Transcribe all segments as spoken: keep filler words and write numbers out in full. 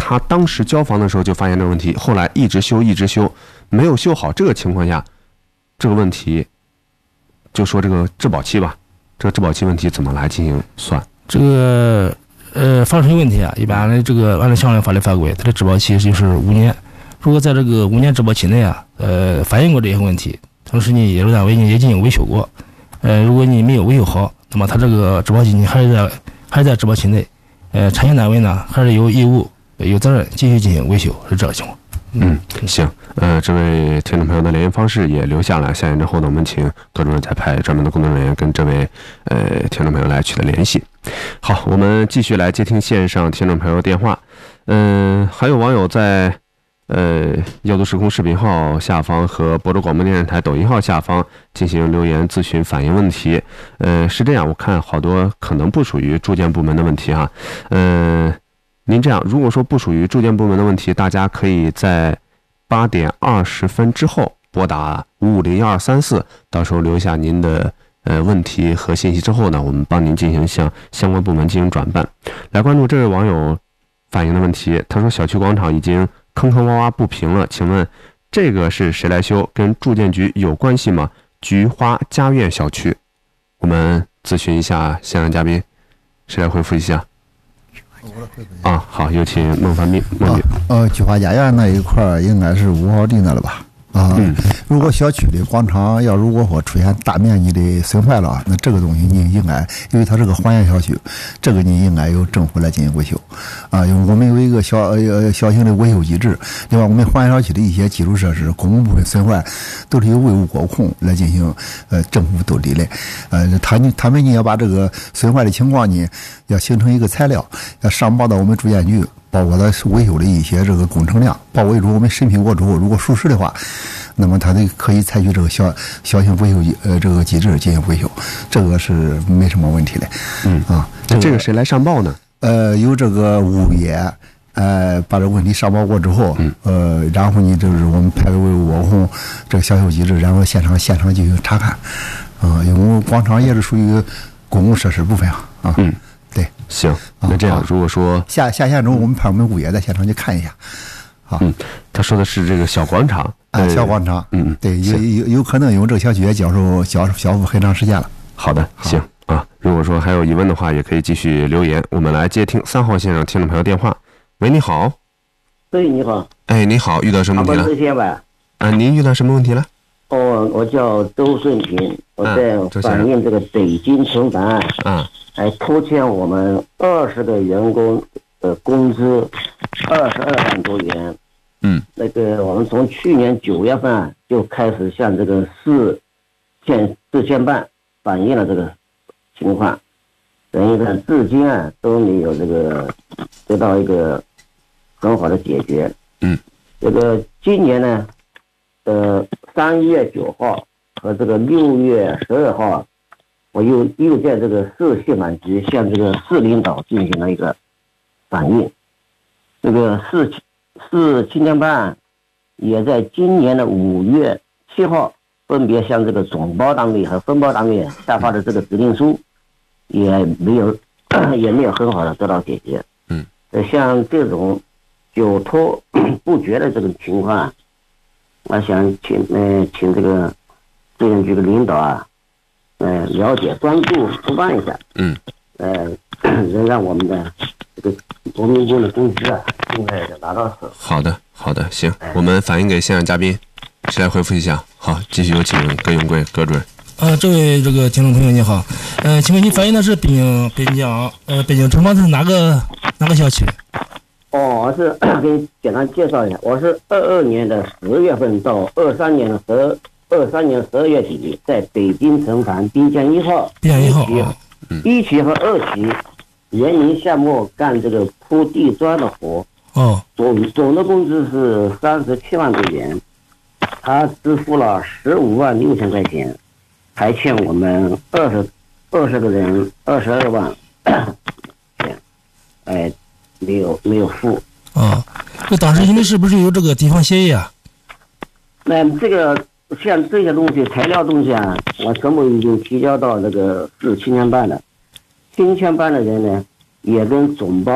他当时交房的时候就发现这个问题，后来一直修一直修，没有修好。这个情况下，这个问题就说这个质保期吧，这个质保期问题怎么来进行算？ 这个呃发生问题啊，一般的这个按照相关法律法规，它的质保期就是五年。如果在这个五年质保期内啊，呃反映过这些问题，同时呢业主单位也进行维修过，呃如果你没有维修好，那么它这个质保期你还是在还是在质保期内，呃产权单位呢还是有义务有责任继续进行维修，是这个情况。 嗯，行，呃，这位听众朋友的联系方式也留下了，下线之后呢，我们请各主任再派专门的工作人员跟这位呃听众朋友来取得联系。好，我们继续来接听线上听众朋友电话。嗯、呃，还有网友在呃耀都时空视频号下方和亳州广播电视台抖音号下方进行留言咨询反映问题。呃，是这样，我看好多可能不属于住建部门的问题哈，嗯、呃。您这样，如果说不属于住建部门的问题，大家可以在八点二十分之后拨打五五零幺二三四，到时候留下您的呃问题和信息之后呢，我们帮您进行向相关部门进行转办。来关注这位网友反映的问题，他说小区广场已经坑坑洼洼不平了，请问这个是谁来修？跟住建局有关系吗？菊花家苑小区，我们咨询一下现场嘉宾，谁来回复一下？啊，好，有请孟凡斌。孟啊，呃，菊花家园那一块应该是五号地那了吧？啊，嗯、如果小区的广场要如果说出现大面积的损坏了，那这个东西你应该，因为它是个环园小区，这个你应该由政府来进行维修，啊，因为我们有一个小呃小型的维修机制。另外，我们环园小区的一些基础设施、公共部分损坏，都是由维护管控来进行，呃，政府都理的，呃，他他们呢要把这个损坏的情况呢，要形成一个材料，要上报到我们住建局。包括它维修的一些这个工程量，报为主，我们审批过之后，如果属实的话，那么它得可以采取这个小小型维修呃这个机制进行维修，这个是没什么问题的。 嗯啊，那这个谁来上报呢？ 呃，由这个物业呃把这个问题上报过之后， 嗯呃，然后呢就是我们派为我控这个小修机制，然后现场现场进行查看。啊、呃，因为我们广场也是属于公共设施部分啊。啊， 嗯。 对， 行，那这样，如果说下下线之后，我们派我们物业在现场去看一下。好， 嗯，他说的是这个小广场， 啊，小广场， 嗯， 对，有有有可能因为这个小区也销售销销售很长时间了。 好的，行啊，如果说还有疑问的话，也可以继续留言。我们来接听三号线上听众朋友电话。喂，你好。 对，你好。 哎，你好，遇到什么问题了？啊，您遇到什么问题了？ 哦，我叫周顺平，我在反映这个北京城办案。 啊。 还拖欠我们二十个员工的工资二十二万多元。 嗯， 那个我们从去年九月份就开始向这个市县市县办反映了这个情况，等于呢至今啊都没有这个得到一个很好的解决。 嗯， 这个今年呢，呃三月九号和这个六月十二号。我又又在这个市信访局向这个市领导进行了一个反映，这个市市青年办也在今年的五月七号分别向这个总包单位和分包单位下发的这个指令书，也没有也没有很好的得到解决。 嗯， 像这种久拖不决的这种情况，我想请呃请这个住建局的领导啊。呃，了解、关注、督办一下。 嗯。 呃，能让我们的这个国民工的工资啊，尽快的拿到手。 好的，好的，行，哎、我们反映给现场嘉宾，谁来回复一下？好，继续有请葛永贵葛主任。 呃，这位这个听众朋友你好，呃，请问你反映的是北京北京呃北京城方是哪个哪个小区？ 哦，我是给你简单介绍一下，我是二二年的十月份到二三年的十二。二三年十二月底，在北京城盘滨江一号、 滨江一号一期和二期园林项目干这个铺地砖的活。 哦， 总总的工资是三十七万多元，他支付了十五万六千块钱，还欠我们二十二十个人二十二万钱，哎，没有没有付。 哦，这当时你们是不是有这个地方协议啊？ 那这个。像这些东西材料东西啊，我全部已经提交到这个市青年办了。青年办的人呢，也跟总包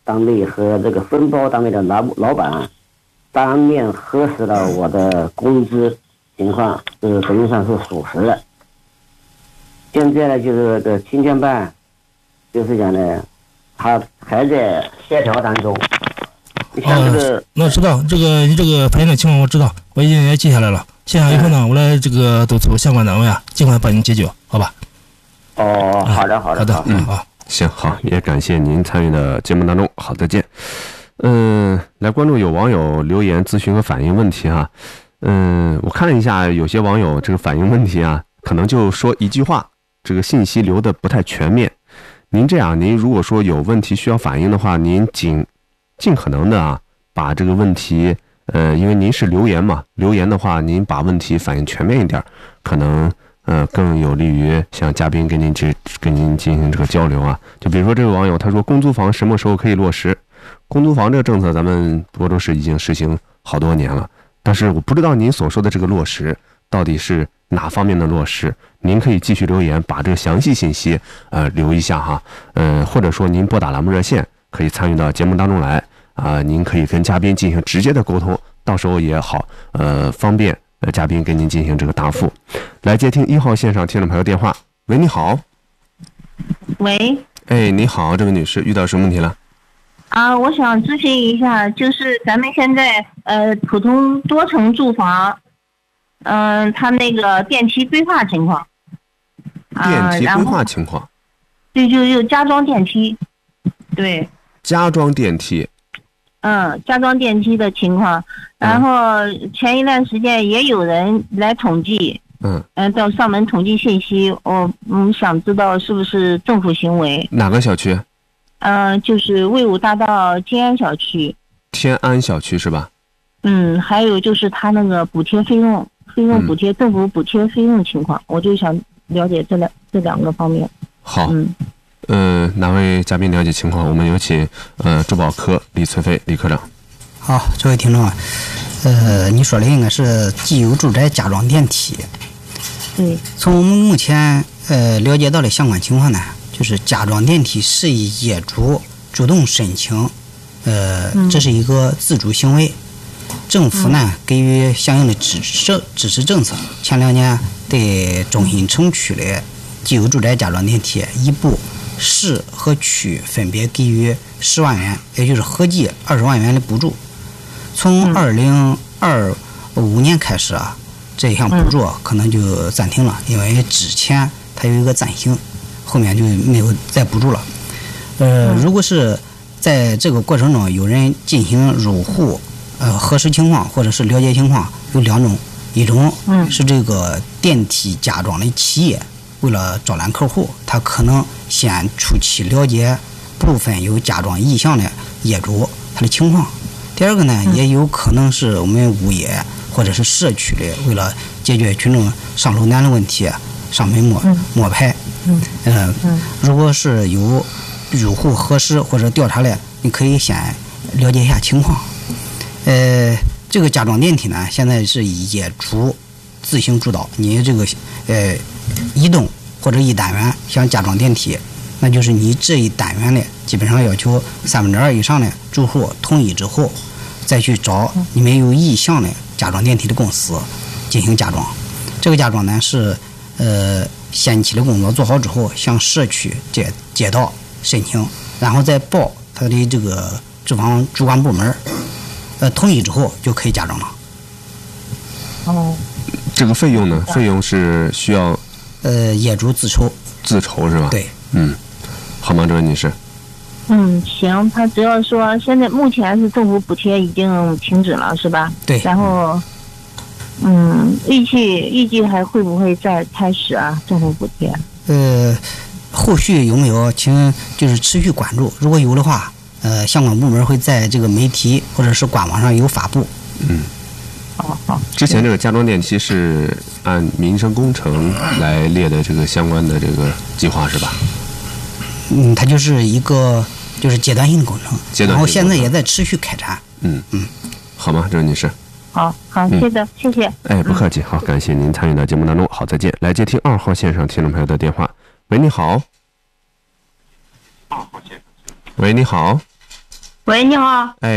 单位和这个分包单位的老老板当面核实了我的工资情况，是等于上是属实的。现在呢，就是这青年办，就是讲呢，他还在协调当中。像这个， 哦、那知道这个你这个反映的情况我知道，我已经也记下来了。记下来以后呢，我来这个督促相关单位啊，尽快帮你解决，好吧？ 哦，好的，好的， 好的， 嗯好。 行，好，也感谢您参与的节目当中。好，再见。嗯，来关注有网友留言咨询和反映问题哈。嗯，我看了一下，有些网友这个反映问题啊，可能就说一句话，这个信息留的不太全面。您这样，您如果说有问题需要反映的话，您尽尽可能的啊，把这个问题，呃，因为您是留言嘛，留言的话，您把问题反映全面一点，可能。呃，更有利于像嘉宾跟您去跟您进行这个交流啊。就比如说这位网友他说，公租房什么时候可以落实？公租房这个政策咱们涿州市已经实行好多年了，但是我不知道您所说的这个落实到底是哪方面的落实。您可以继续留言，把这个详细信息呃留一下哈。呃，或者说您拨打栏目热线，可以参与到节目当中来啊、呃。您可以跟嘉宾进行直接的沟通，到时候也好呃方便。呃，嘉宾给您进行这个答复。来接听一号线上听众朋友电话。喂，你好。 喂。 哎，你好，这位女士，遇到什么问题了？ 啊，我想咨询一下，就是咱们现在呃普通多层住房，嗯、呃，它那个电梯规划情况。 电梯规划情况。 对，就有加装电梯。对。 加装电梯。 嗯，加装电梯的情况，然后前一段时间也有人来统计， 嗯， 嗯，到上门统计信息，我嗯想知道是不是政府行为？ 哪个小区？ 嗯、呃，就是魏武大道天安小区。 天安小区是吧？ 嗯，还有就是他那个补贴费用，费用补贴，政府补贴费用情况，我就想了解这两这两个方面。 好。 嗯。 呃，哪位嘉宾了解情况？我们有请呃珠宝科李翠飞李科长。 好，这位听众啊，呃，你说的应该是既有住宅加装电梯。 对。 从我们目前呃了解到的相关情况呢，就是加装电梯是以业主主动申请，呃，这是一个自主行为。政府呢给予相应的支持支持政策，前两年对中心城区的既有住宅加装电梯一部。市和区分别给予十万元，也就是合计二十万元的补助。从二零二五年开始啊，这项补助可能就暂停了，因为之前它有一个暂行，后面就没有再补助了。呃，如果是在这个过程中有人进行入户，呃，核实情况或者是了解情况，有两种，一种是这个电梯加装的企业。为了招揽客户，他可能先初期了解部分有加装意向的业主他的情况。第二个呢，也有可能是我们物业或者是社区的，为了解决群众上楼难的问题，上门摸摸排。嗯，呃，如果是有入户核实或者调查的，你可以先了解一下情况。呃，这个加装电梯呢，现在是以业主自行主导，你这个呃。一栋或者一单元想加装电梯，那就是你这一单元的基本上要求三分之二以上的住户同意之后，再去找你们有意向的加装电梯的公司进行加装。这个加装呢是呃先期的工作做好之后，向社区街街道申请，然后再报他的这个住房主管部门，呃同意之后就可以加装了。 哦， 这个费用呢？费用是需要。 呃，业主自筹， 自筹是吧？ 对， 嗯，好吗，这位女士？ 嗯，行，他只要说现在目前是政府补贴已经停止了，是吧？ 对。 然后，嗯，预计预计还会不会再开始啊？政府补贴？ 呃，后续有没有，请就是持续关注，如果有的话，呃，相关部门会在这个媒体或者是官网上有发布。 嗯。 好好， 之前这个加装电梯是按民生工程来列的这个相关的这个计划是吧？ 嗯，它就是一个就是阶段性的工程， 阶段性然后现在也在持续开展。 嗯嗯，好吗，这位女士？ 好好，谢谢、嗯、谢谢。 哎，不客气，好，感谢您参与到节目当中。好，再见。来接听二号线上听众朋友的电话。喂，你好。喂，你好。 喂，你好。 哎。